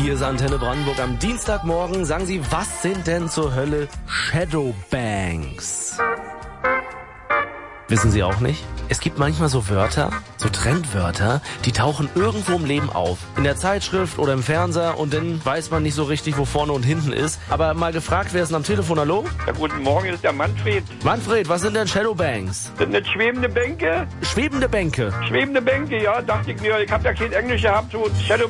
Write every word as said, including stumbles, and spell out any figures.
Hier ist Antenne Brandenburg am Dienstagmorgen. Sagen Sie, was sind denn zur Hölle Shadowbanks? Wissen Sie auch nicht? Es gibt manchmal so Wörter, so Trendwörter, die tauchen irgendwo im Leben auf. In der Zeitschrift oder im Fernseher und dann weiß man nicht so richtig, wo vorne und hinten ist. Aber mal gefragt, wer ist denn am Telefon? Hallo? Ja, guten Morgen, ist der Manfred. Manfred, was sind denn Shadowbanks? Sind das schwebende Bänke? Schwebende Bänke. Schwebende Bänke, ja, dachte ich mir. Ich habe ja kein Englisch gehabt, so Shadow